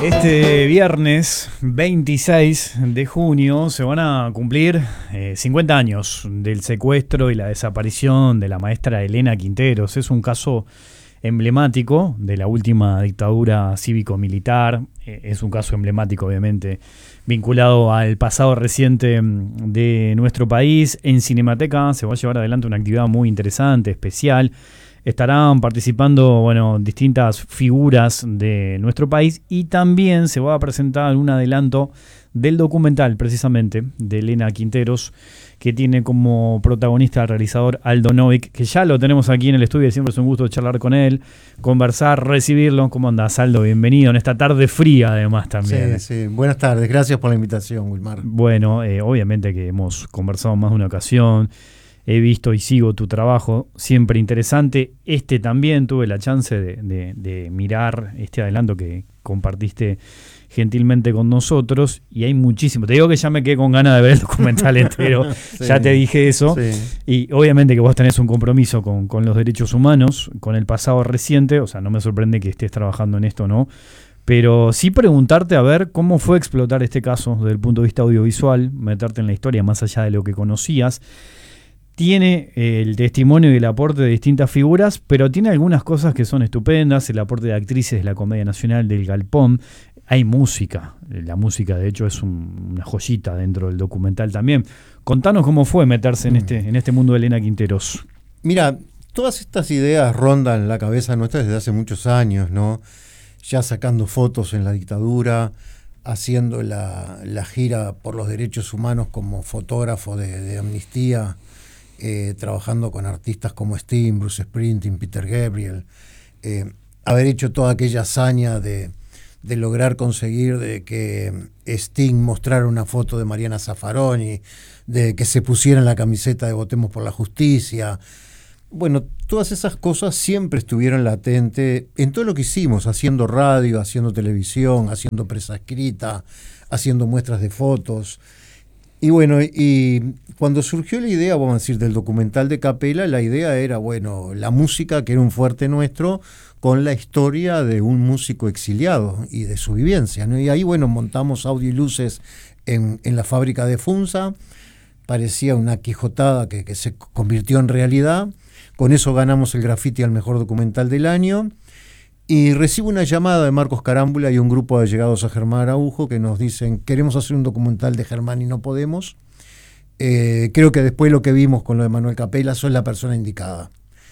Este viernes 26 de junio se van a cumplir 50 años del secuestro y la desaparición de la maestra Elena Quinteros. Es un caso emblemático de la última dictadura cívico-militar. Es un caso emblemático, obviamente, vinculado al pasado reciente de nuestro país. En Cinemateca se va a llevar adelante una actividad muy interesante, especial. Estarán participando, distintas figuras de nuestro país y también se va a presentar un adelanto del documental, precisamente, de Elena Quinteros, que tiene como protagonista al realizador Aldo Novik, que ya lo tenemos aquí en el estudio y siempre es un gusto charlar con él, conversar, recibirlo. ¿Cómo andás, Aldo? Bienvenido en esta tarde fría, además, también. Sí. Buenas tardes. Gracias por la invitación, Wilmar. Bueno, obviamente que hemos conversado más de una ocasión. He visto y sigo tu trabajo, siempre interesante. También tuve la chance de mirar este adelanto que compartiste gentilmente con nosotros y hay muchísimo. Te digo que ya me quedé con ganas de ver el documental entero, sí, ya te dije eso. Sí. Y obviamente que vos tenés un compromiso con los derechos humanos, con el pasado reciente, o sea, no me sorprende que estés trabajando en esto, ¿no? Pero sí preguntarte a ver cómo fue explotar este caso desde el punto de vista audiovisual, meterte en la historia más allá de lo que conocías. Tiene el testimonio y el aporte de distintas figuras, pero tiene algunas cosas que son estupendas, el aporte de actrices de la Comedia Nacional del Galpón. Hay música, la música de hecho es una joyita dentro del documental también. Contanos cómo fue meterse en este mundo de Elena Quinteros. Mira, todas estas ideas rondan la cabeza nuestra desde hace muchos años, ¿no? Ya sacando fotos en la dictadura, haciendo la gira por los derechos humanos como fotógrafo de Amnistía, trabajando con artistas como Sting, Bruce Springsteen, Peter Gabriel, haber hecho toda aquella hazaña de lograr conseguir de que Sting mostrara una foto de Mariana Zaffaroni, de que se pusiera en la camiseta de Votemos por la Justicia. Bueno, todas esas cosas siempre estuvieron latentes en todo lo que hicimos, haciendo radio, haciendo televisión, haciendo prensa escrita, haciendo muestras de fotos. Y bueno, y cuando surgió la idea, vamos a decir, del documental de Capela, la idea era, la música, que era un fuerte nuestro, con la historia de un músico exiliado y de su vivencia, ¿no? Y ahí, montamos audio y luces en la fábrica de Funza, parecía una quijotada que se convirtió en realidad. Con eso ganamos el Graffiti al mejor documental del año. Y recibo una llamada de Marcos Carámbula y un grupo de allegados a Germán Araujo que nos dicen: queremos hacer un documental de Germán y no podemos. Creo que después de lo que vimos con lo de Manuel Capela, sos la persona indicada.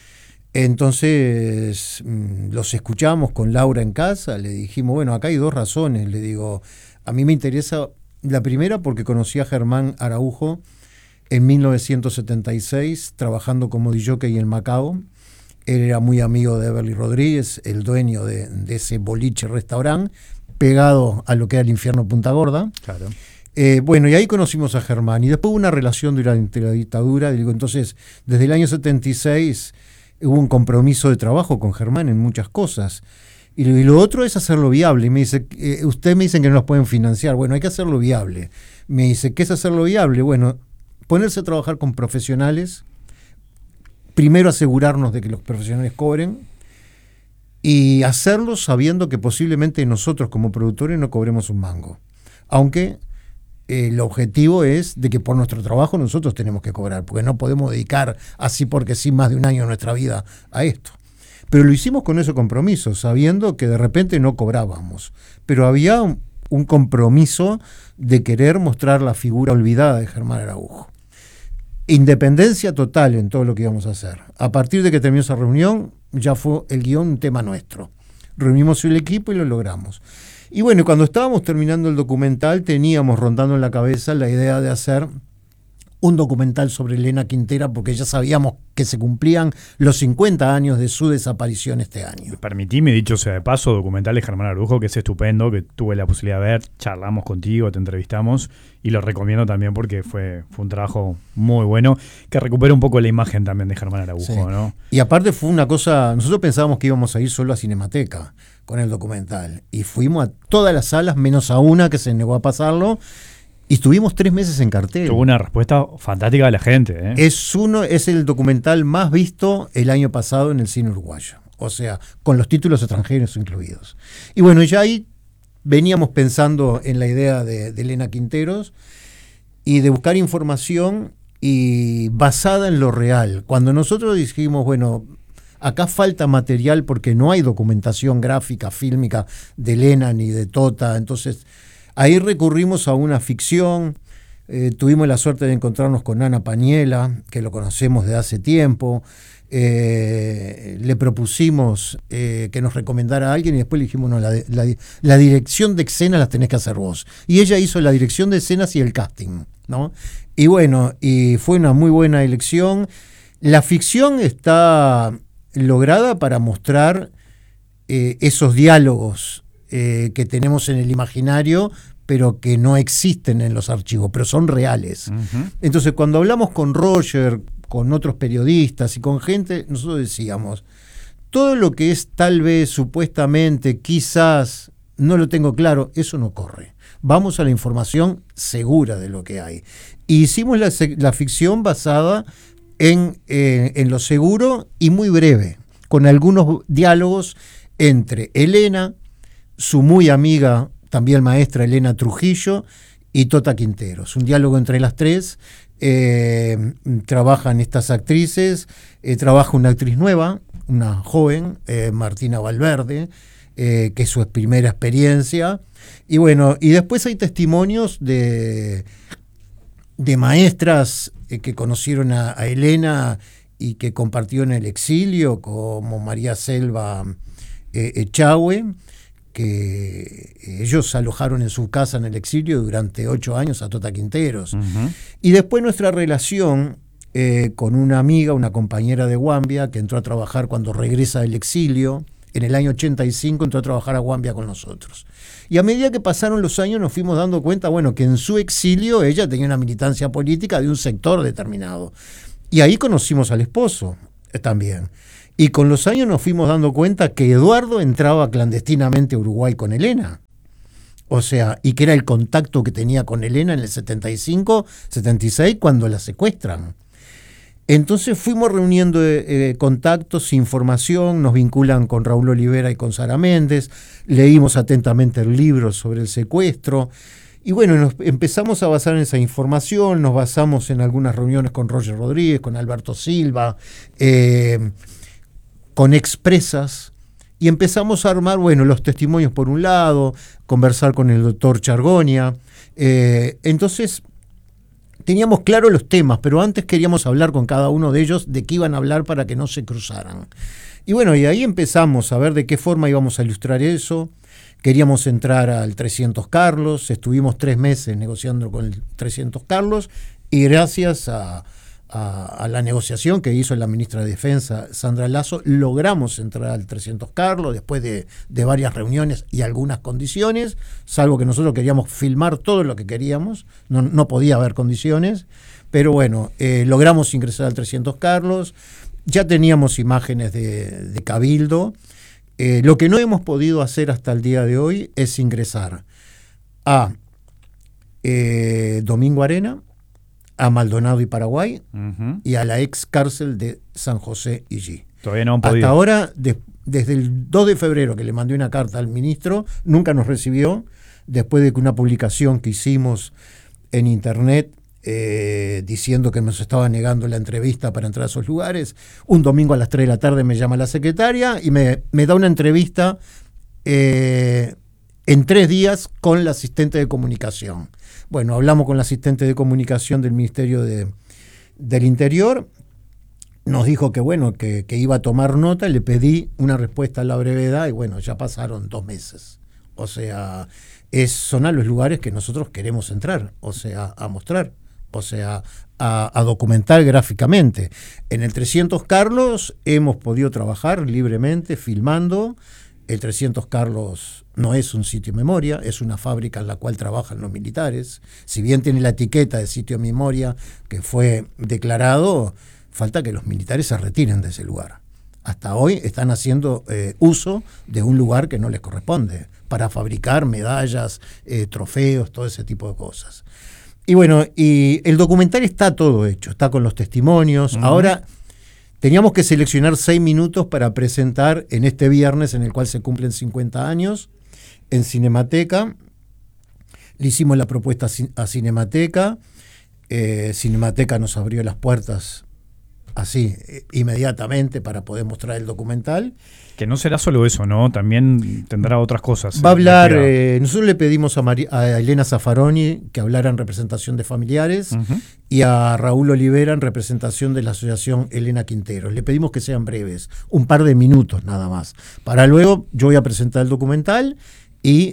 Entonces los escuchamos con Laura en casa, le dijimos, acá hay dos razones. Le digo, a mí me interesa, la primera porque conocí a Germán Araujo en 1976, trabajando como DJ en Macao. Él era muy amigo de Everly Rodríguez, el dueño de ese boliche restaurante, pegado a lo que era el infierno Punta Gorda. Claro. Y ahí conocimos a Germán. Y después hubo una relación durante la dictadura. Entonces, desde el año 76 hubo un compromiso de trabajo con Germán en muchas cosas. Y lo otro es hacerlo viable. Y me dice, ustedes me dicen que no nos pueden financiar. Hay que hacerlo viable. Me dice, ¿qué es hacerlo viable? Ponerse a trabajar con profesionales. Primero asegurarnos de que los profesionales cobren y hacerlo sabiendo que posiblemente nosotros como productores no cobremos un mango. Aunque el objetivo es de que por nuestro trabajo nosotros tenemos que cobrar, porque no podemos dedicar así porque sí más de un año de nuestra vida a esto. Pero lo hicimos con ese compromiso, sabiendo que de repente no cobrábamos. Pero había un compromiso de querer mostrar la figura olvidada de Germán Araujo. Independencia total en todo lo que íbamos a hacer. A partir de que terminó esa reunión, ya fue el guión un tema nuestro. Reunimos el equipo y lo logramos. Y cuando estábamos terminando el documental, teníamos rondando en la cabeza la idea de hacer un documental sobre Elena Quintera, porque ya sabíamos que se cumplían los 50 años de su desaparición este año. Permitime, dicho sea de paso, documental de Germán Araujo, que es estupendo, que tuve la posibilidad de ver, charlamos contigo, te entrevistamos, y lo recomiendo también porque fue un trabajo muy bueno, que recupera un poco la imagen también de Germán Araujo, sí, ¿no? Y aparte fue una cosa, nosotros pensábamos que íbamos a ir solo a Cinemateca con el documental, y fuimos a todas las salas, menos a una que se negó a pasarlo, y estuvimos 3 meses en cartel. Tuvo una respuesta fantástica de la gente, ¿eh? Es el documental más visto el año pasado en el cine uruguayo. O sea, con los títulos extranjeros incluidos. Y ya ahí veníamos pensando en la idea de Elena Quinteros y de buscar información y basada en lo real. Cuando nosotros dijimos, bueno, acá falta material porque no hay documentación gráfica, fílmica de Elena ni de Tota, entonces ahí recurrimos a una ficción. Tuvimos la suerte de encontrarnos con Ana Pañela, que lo conocemos de hace tiempo. Le propusimos que nos recomendara a alguien y después le dijimos, no, la dirección de escenas las tenés que hacer vos. Y ella hizo la dirección de escenas y el casting, ¿no? Y bueno, y fue una muy buena elección. La ficción está lograda para mostrar esos diálogos que tenemos en el imaginario, pero que no existen en los archivos, pero son reales. Uh-huh. Entonces, cuando hablamos con Roger, con otros periodistas y con gente, nosotros decíamos, todo lo que es tal vez, supuestamente, quizás, no lo tengo claro, eso no corre. Vamos a la información segura de lo que hay. Y hicimos la ficción basada en lo seguro y muy breve, con algunos diálogos entre Elena, su muy amiga, también maestra Elena Trujillo, y Tota Quinteros. Un diálogo entre las tres. Trabajan estas actrices, trabaja una actriz nueva, una joven, Martina Valverde, que es su primera experiencia. Y bueno, y después hay testimonios de maestras que conocieron a Elena y que compartió en el exilio, como María Selva Echagüe, que ellos alojaron en su casa en el exilio durante 8 años a Tota Quinteros. Uh-huh. Y después nuestra relación con una amiga, una compañera de Guambia, que entró a trabajar cuando regresa del exilio, en el año 85 entró a trabajar a Guambia con nosotros. Y a medida que pasaron los años nos fuimos dando cuenta, bueno, que en su exilio ella tenía una militancia política de un sector determinado. Y ahí conocimos al esposo también. Y con los años nos fuimos dando cuenta que Eduardo entraba clandestinamente a Uruguay con Elena. O sea, y que era el contacto que tenía con Elena en el 75, 76, cuando la secuestran. Entonces fuimos reuniendo contactos, información, nos vinculan con Raúl Olivera y con Sara Méndez, leímos atentamente el libro sobre el secuestro. Y bueno, nos empezamos a basar en esa información, nos basamos en algunas reuniones con Roger Rodríguez, con Alberto Silva, con expresas, y empezamos a armar, bueno, los testimonios por un lado, conversar con el doctor Chargonia. Entonces, teníamos claros los temas, pero antes queríamos hablar con cada uno de ellos de qué iban a hablar para que no se cruzaran. Y bueno, y ahí empezamos a ver de qué forma íbamos a ilustrar eso. Queríamos entrar al 300 Carlos, estuvimos 3 meses negociando con el 300 Carlos, y gracias a la negociación que hizo la ministra de Defensa, Sandra Lasso, logramos entrar al 300 Carlos después de varias reuniones y algunas condiciones, salvo que nosotros queríamos filmar todo lo que queríamos, no podía haber condiciones, pero bueno, logramos ingresar al 300 Carlos, ya teníamos imágenes de Cabildo. Lo que no hemos podido hacer hasta el día de hoy es ingresar a Domingo Arena, a Maldonado y Paraguay, uh-huh, y a la ex cárcel de San José y G. Todavía no han podido. Hasta ahora, desde el 2 de febrero que le mandé una carta al ministro, nunca nos recibió, después de que una publicación que hicimos en internet diciendo que nos estaba negando la entrevista para entrar a esos lugares. Un domingo a las 3 de la tarde me llama la secretaria y me da una entrevista en 3 días con la asistente de comunicación. Bueno, hablamos con la asistente de comunicación del Ministerio del Interior, nos dijo que bueno, que iba a tomar nota, le pedí una respuesta a la brevedad y bueno, ya pasaron 2 meses. O sea, son a los lugares que nosotros queremos entrar, o sea, a mostrar, o sea, a documentar gráficamente. En el 300 Carlos hemos podido trabajar libremente, filmando. El 300 Carlos no es un sitio memoria, es una fábrica en la cual trabajan los militares. Si bien tiene la etiqueta de sitio memoria que fue declarado, falta que los militares se retiren de ese lugar. Hasta hoy están haciendo uso de un lugar que no les corresponde para fabricar medallas, trofeos, todo ese tipo de cosas. Y bueno, y el documental está todo hecho, está con los testimonios. Uh-huh. Ahora teníamos que seleccionar 6 minutos para presentar en este viernes en el cual se cumplen 50 años. en Cinemateca, le hicimos la propuesta a Cinemateca, Cinemateca nos abrió las puertas así, inmediatamente, para poder mostrar el documental. Que no será solo eso, ¿no? También tendrá otras cosas. Va a hablar, nosotros le pedimos a Elena Zaffaroni que hablara en representación de familiares, y a Raúl Olivera en representación de la asociación Elena Quintero. Le pedimos que sean breves, un par de minutos nada más. Para luego yo voy a presentar el documental y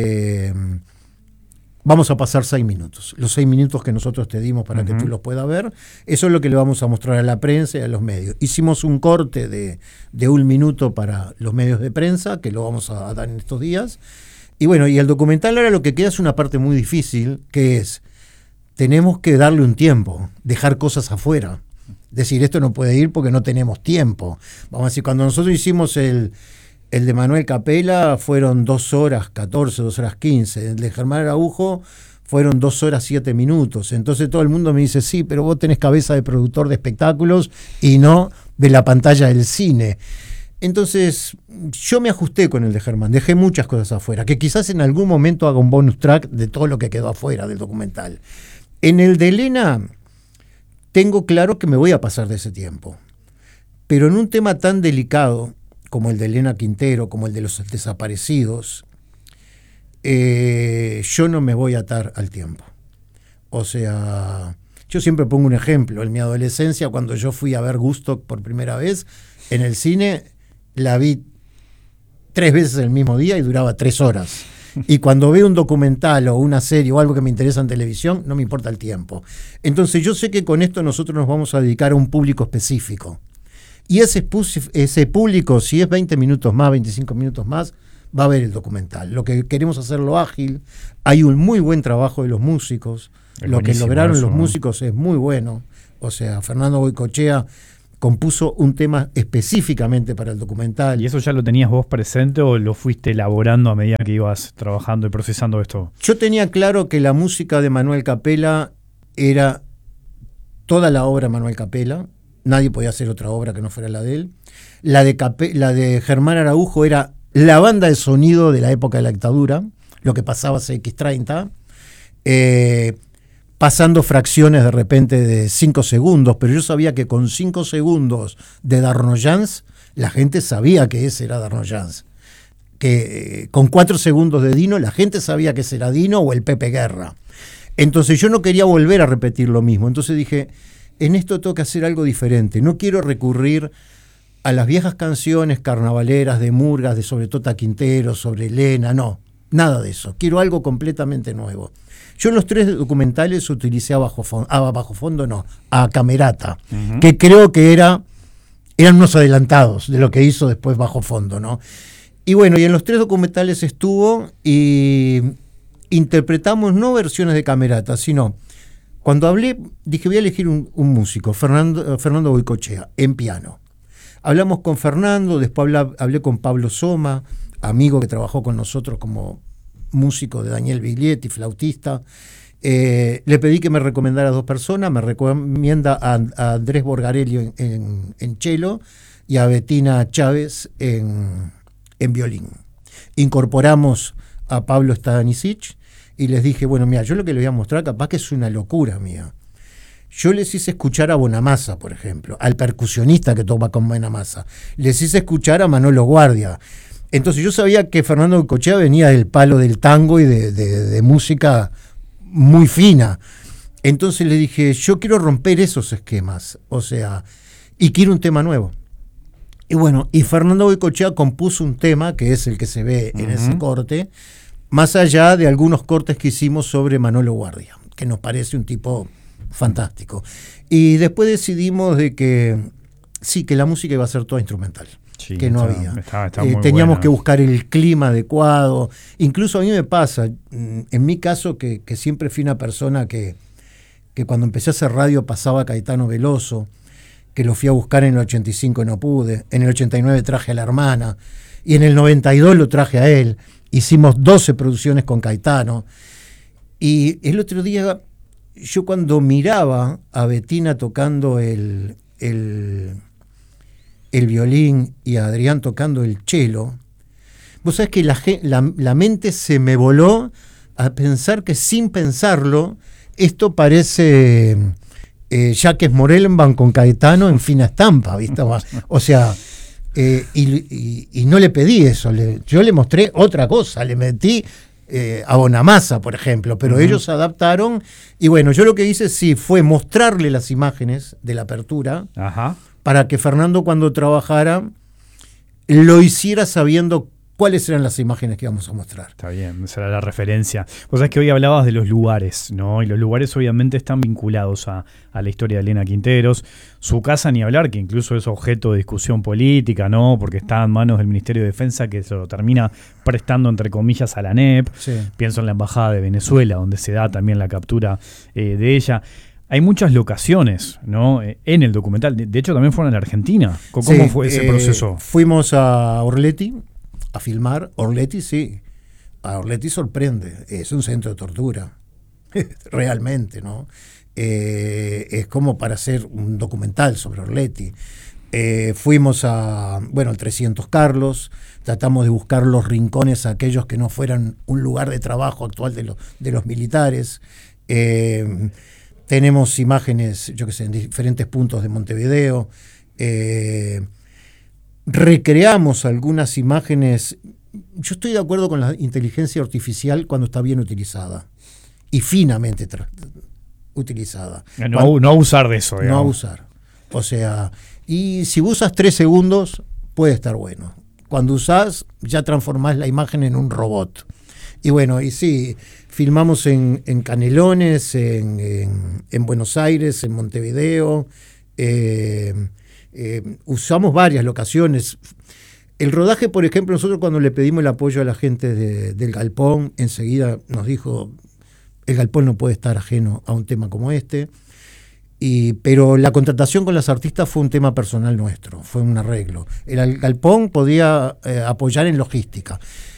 vamos a pasar 6 minutos. Los 6 minutos que nosotros te dimos para que tú los puedas ver. Eso es lo que le vamos a mostrar a la prensa y a los medios. Hicimos un corte de 1 minuto para los medios de prensa, que lo vamos a dar en estos días. Y bueno, y el documental ahora lo que queda es una parte muy difícil, que es, tenemos que darle un tiempo, dejar cosas afuera. Decir, esto no puede ir porque no tenemos tiempo. Vamos a decir, cuando nosotros hicimos el de Manuel Capela fueron 2 horas 14, 2 horas 15. El de Germán Araujo fueron 2 horas 7 minutos. Entonces todo el mundo me dice, sí, pero vos tenés cabeza de productor de espectáculos y no de la pantalla del cine. Entonces yo me ajusté con el de Germán, dejé muchas cosas afuera, que quizás en algún momento haga un bonus track de todo lo que quedó afuera del documental. En el de Elena tengo claro que me voy a pasar de ese tiempo, pero en un tema tan delicado como el de Elena Quintero, como el de los desaparecidos, yo no me voy a atar al tiempo. O sea, yo siempre pongo un ejemplo. En mi adolescencia, cuando yo fui a ver Gusto por primera vez en el cine, la vi 3 veces el mismo día y duraba 3 horas. Y cuando veo un documental o una serie o algo que me interesa en televisión, no me importa el tiempo. Entonces yo sé que con esto nosotros nos vamos a dedicar a un público específico. Y ese público, si es 20 minutos más, 25 minutos más, va a ver el documental. Lo que queremos hacerlo ágil. Hay un muy buen trabajo de los músicos. Lo que lograron eso, los músicos es muy bueno. O sea, Fernando Goycochea compuso un tema específicamente para el documental. ¿Y eso ya lo tenías vos presente o lo fuiste elaborando a medida que ibas trabajando y procesando esto? Yo tenía claro que la música de Manuel Capela era toda la obra de Manuel Capela. Nadie podía hacer otra obra que no fuera la de él. La de Germán Araujo era la banda de sonido de la época de la dictadura, lo que pasaba CX30, pasando fracciones de repente de 5 segundos, pero yo sabía que con 5 segundos de Darnoyans, la gente sabía que ese era Darnoyans. Que con 4 segundos de Dino, la gente sabía que ese era Dino o el Pepe Guerra. Entonces yo no quería volver a repetir lo mismo. Entonces dije, en esto tengo que hacer algo diferente. No quiero recurrir a las viejas canciones carnavaleras de murgas, de sobre Tota Quintero, sobre Elena, no, nada de eso. Quiero algo completamente nuevo. Yo en los 3 documentales utilicé a Camerata, que creo que eran unos adelantados de lo que hizo después Bajo Fondo, ¿no? Y bueno, y en los 3 documentales estuvo y interpretamos no versiones de Camerata, sino cuando hablé, dije voy a elegir un músico, Fernando Goycochea, en piano. Hablamos con Fernando, después hablé con Pablo Soma, amigo que trabajó con nosotros como músico de Daniel Biglietti, flautista. Le pedí que me recomendara 2 personas, me recomienda a Andrés Borgarelli en cello y a Bettina Chávez en violín. Incorporamos a Pablo Stanisic y les dije, bueno, mira, yo lo que les voy a mostrar capaz que es una locura mía. Yo les hice escuchar a Bonamassa, por ejemplo, al percusionista que toca con Bonamassa. Les hice escuchar a Manolo Guardia. Entonces yo sabía que Fernando Goycochea venía del palo del tango y de música muy fina. Entonces le dije, yo quiero romper esos esquemas, o sea, y quiero un tema nuevo. Y bueno, y Fernando Goycochea compuso un tema, que es el que se ve en ese corte, más allá de algunos cortes que hicimos sobre Manolo Guardia, que nos parece un tipo fantástico. Y después decidimos de que sí, que la música iba a ser toda instrumental. Sí, que no había. Teníamos que buscar el clima adecuado. Incluso a mí me pasa, en mi caso, que siempre fui una persona que cuando empecé a hacer radio pasaba a Caetano Veloso, que lo fui a buscar en el 85 y no pude. En el 89 traje a la hermana. Y en el 92 lo traje a él. Hicimos 12 producciones con Caetano. Y el otro día, yo cuando miraba a Bettina tocando el violín y a Adrián tocando el cello, vos sabés que la mente se me voló a pensar que sin pensarlo, esto parece Jacques Morelman con Caetano en Fina Estampa, ¿viste? O sea, y no le pedí eso, yo le mostré otra cosa, le metí a Bonamassa, por ejemplo, pero ellos se adaptaron, y bueno, yo lo que hice sí fue mostrarle las imágenes de la apertura, para que Fernando cuando trabajara lo hiciera sabiendo cuáles eran las imágenes que íbamos a mostrar. Está bien, esa era la referencia. Vos sabés que hoy hablabas de los lugares, ¿no? Y los lugares obviamente están vinculados a la historia de Elena Quinteros. Su casa, ni hablar, que incluso es objeto de discusión política, ¿no? Porque está en manos del Ministerio de Defensa, que se lo termina prestando, entre comillas, a la ANEP. Sí. Pienso en la Embajada de Venezuela, donde se da también la captura de ella. Hay muchas locaciones, ¿no? En el documental. De hecho, también fueron a la Argentina. ¿Cómo fue ese proceso? Fuimos a Orleti a filmar. Orleti, sí. A Orleti sorprende. Es un centro de tortura. Realmente, ¿no? Es como para hacer un documental sobre Orleti. Fuimos al 300 Carlos. Tratamos de buscar los rincones, aquellos que no fueran un lugar de trabajo actual de los militares. Tenemos imágenes, yo qué sé, en diferentes puntos de Montevideo. Recreamos algunas imágenes. Yo estoy de acuerdo con la inteligencia artificial cuando está bien utilizada y finamente utilizada. No abusar de eso, digamos. No abusar. O sea, y si usas 3 segundos, puede estar bueno. Cuando usás, ya transformás la imagen en un robot. Y bueno, y sí, filmamos en Canelones, en Buenos Aires, en Montevideo. Usamos varias locaciones. El rodaje, por ejemplo, nosotros cuando le pedimos el apoyo a la gente del Galpón, enseguida nos dijo, el Galpón no puede estar ajeno a un tema como este. Pero la contratación con las artistas fue un tema personal nuestro, fue un arreglo. El Galpón podía apoyar en logística.